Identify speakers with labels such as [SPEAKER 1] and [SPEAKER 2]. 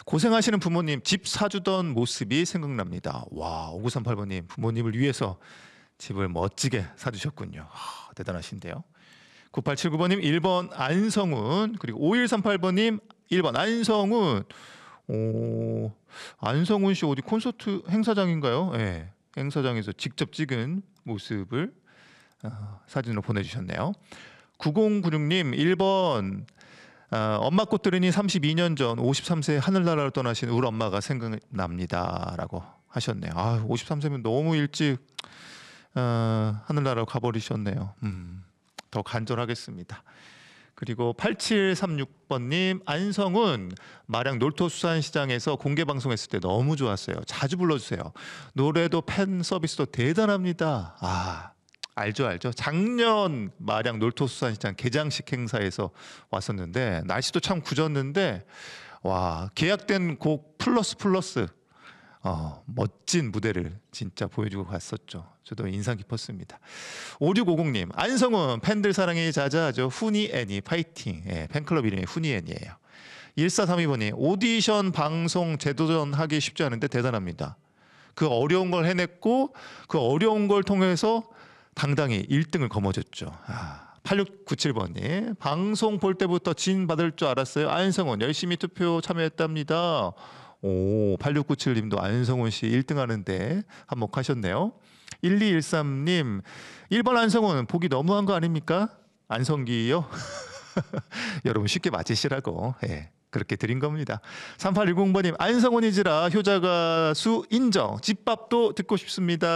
[SPEAKER 1] 고생하시는 부모님 집 사주던 모습이 생각납니다. 와, 5938번님 부모님을 위해서 집을 멋지게 사주셨군요. 대단하신데요. 9879번님 1번 안성훈, 그리고 5138번님 1번 안성훈. 안성훈 씨 어디 콘서트 행사장인가요? 네, 행사장에서 직접 찍은 모습을 사진으로 보내주셨네요. 9096님 1번 엄마 꽃 들으니 32년 전 53세 하늘나라를 떠나신 우리 엄마가 생각납니다 라고 하셨네요. 53세면 너무 일찍 하늘나라로 가버리셨네요. 더 간절하겠습니다. 그리고 8736번님 안성훈 마량 놀토수산시장에서 공개방송했을 때 너무 좋았어요. 자주 불러주세요. 노래도 팬 서비스도 대단합니다. 알죠. 작년 마량 놀토수산시장 개장식 행사에서 왔었는데 날씨도 참 굳었는데 와, 계약된 곡 플러스 멋진 무대를 진짜 보여주고 갔었죠. 저도 인상 깊었습니다. 5650님 안성훈 팬들 사랑이 자자하죠. 후니 애니 파이팅. 팬클럽 이름이 후니 애니예요. 1432번이 오디션 방송 재도전하기 쉽지 않은데 대단합니다. 그 어려운 걸 해냈고 그 어려운 걸 통해서 당당히 1등을 거머쥐었죠. 8697번이 방송 볼 때부터 진 받을 줄 알았어요. 안성훈 열심히 투표 참여했답니다. 8697님도 안성훈 씨 1등 하는데 한몫하셨네요. 1213님 1번 안성훈 보기 너무한 거 아닙니까? 안성기요? 여러분 쉽게 맞히시라고 그렇게 드린 겁니다. 3810번님 안성훈이지라 효자가수 인정. 집밥도 듣고 싶습니다.